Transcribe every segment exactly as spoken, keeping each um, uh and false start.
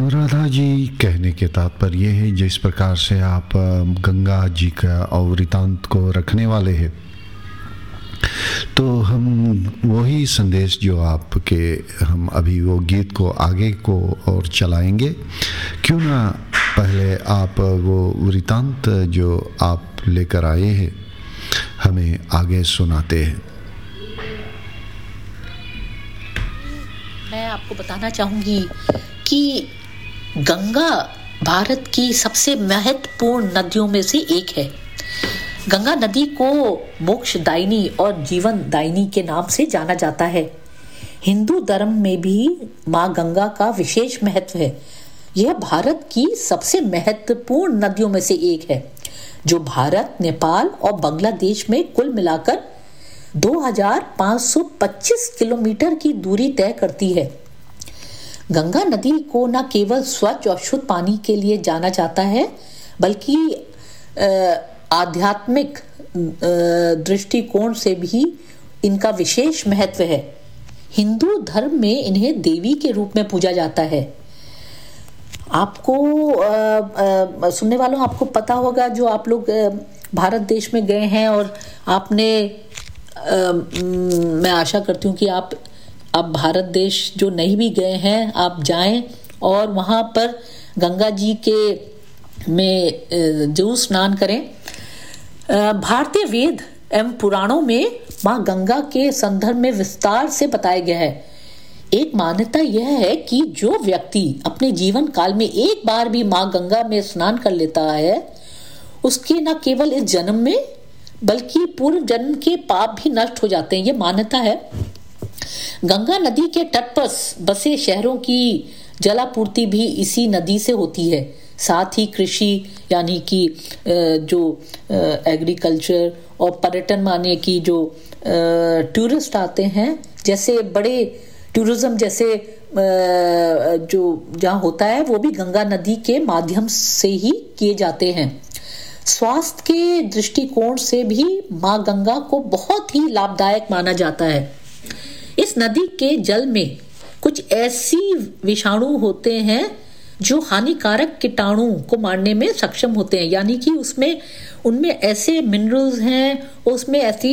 अनुराधा जी, कहने के तात्पर्य है जिस प्रकार से आप अ, गंगा जी का अवृतांत को रखने वाले हैं, तो हम वही संदेश जो आपके हम अभी वो गीत को आगे को और चलाएंगे। क्यों ना पहले आप वो वृतांत जो आप लेकर आए हैं हमें आगे सुनाते हैं। मैं आपको बताना चाहूंगी कि गंगा भारत की सबसे महत्वपूर्ण नदियों में से एक है। गंगा नदी को मोक्षदायिनी और जीवन दायिनी के नाम से जाना जाता है। हिंदू धर्म में भी माँ गंगा का विशेष महत्व है। यह भारत की सबसे महत्वपूर्ण नदियों में से एक है, जो भारत, नेपाल और बांग्लादेश में कुल मिलाकर दो हज़ार पाँच सौ पच्चीस किलोमीटर की दूरी तय करती है। गंगा नदी को न केवल स्वच्छ और शुद्ध पानी के लिए जाना जाता है, बल्कि आध्यात्मिक दृष्टिकोण से भी इनका विशेष महत्व है। हिंदू धर्म में इन्हें देवी के रूप में पूजा जाता है। आपको आ, आ, सुनने वालों आपको पता होगा, जो आप लोग भारत देश में गए हैं और आपने आ, मैं आशा करती हूँ कि आप आप भारत देश जो नहीं भी गए हैं, आप जाएं और वहाँ पर गंगा जी के में जरूर स्नान करें। भारतीय वेद एवं पुराणों में माँ गंगा के संदर्भ में विस्तार से बताया गया है। एक मान्यता यह है कि जो व्यक्ति अपने जीवन काल में एक बार भी माँ गंगा में स्नान कर लेता है, उसके न केवल इस जन्म में बल्कि पूर्व जन्म के पाप भी नष्ट हो जाते हैं। ये मान्यता है। गंगा नदी के तट पर बसे शहरों की जलापूर्ति भी इसी नदी से होती है। साथ ही कृषि यानी कि जो एग्रीकल्चर और पर्यटन माने कि जो टूरिस्ट आते हैं, जैसे बड़े टूरिज्म जैसे जो जहाँ होता है, वो भी गंगा नदी के माध्यम से ही किए जाते हैं। स्वास्थ्य के दृष्टिकोण से भी माँ गंगा को बहुत ही लाभदायक माना जाता है। इस नदी के जल में कुछ ऐसी विषाणु होते हैं जो हानिकारक कीटाणु को मारने में सक्षम होते हैं, यानी कि उसमें उनमें ऐसे मिनरल्स हैं, उसमें ऐसी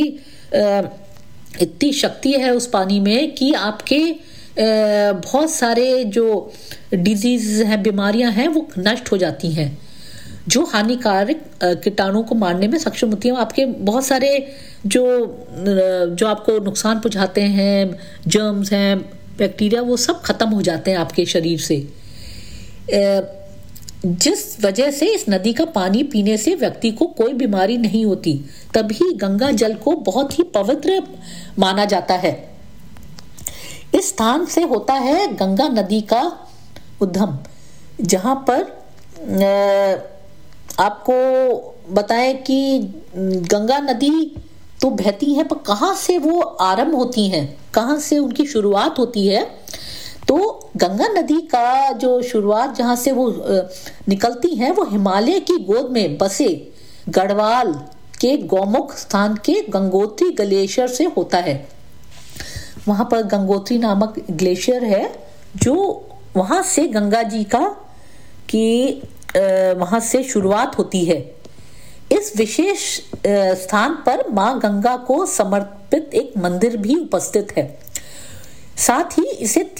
इतनी शक्ति है उस पानी में कि आपके बहुत सारे जो डिजीज हैं, बीमारियां हैं, वो नष्ट हो जाती हैं। जो हानिकारक कीटाणु को मारने में सक्षम होती हैं, आपके बहुत सारे जो जो आपको नुकसान पहुंचाते हैं, जर्म्स हैं, बैक्टीरिया, वो सब खत्म हो जाते हैं आपके शरीर से। जिस वजह से इस नदी का पानी पीने से व्यक्ति को कोई बीमारी नहीं होती। तभी गंगा जल को बहुत ही पवित्र माना जाता है। इस स्थान से होता है गंगा नदी का उद्गम, जहां पर आपको बताएं कि गंगा नदी तो बहती है, पर कहाँ से वो आरंभ होती हैं, कहाँ से उनकी शुरुआत होती है। तो गंगा नदी का जो शुरुआत जहाँ से वो निकलती है, वो हिमालय की गोद में बसे गढ़वाल के गौमुख स्थान के गंगोत्री ग्लेशियर से होता है। वहाँ पर गंगोत्री नामक ग्लेशियर है, जो वहाँ से गंगा जी का की वहाँ से शुरुआत होती है। इस विशेष स्थान पर माँ गंगा को समर्पित एक मंदिर भी उपस्थित है। साथ ही इसे